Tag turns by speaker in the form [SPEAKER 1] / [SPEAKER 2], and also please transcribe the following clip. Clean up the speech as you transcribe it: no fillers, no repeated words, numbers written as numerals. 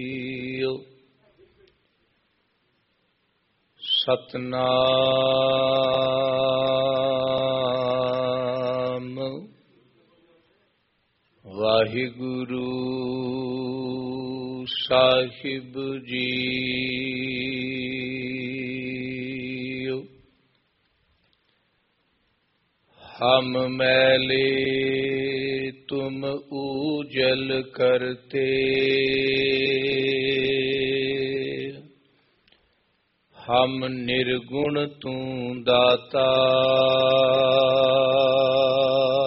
[SPEAKER 1] ਸਤਨਾਮ ਵਾਹਿਗੁਰੂ ਸਾਹਿਬ ਜੀ। ਹਮ ਮੈਲੇ ਤੁਮ ਊਜਲ ਕਰਤੇ, ਹਮ ਨਿਰਗੁਣ ਤੂੰ ਦਾਤਾ।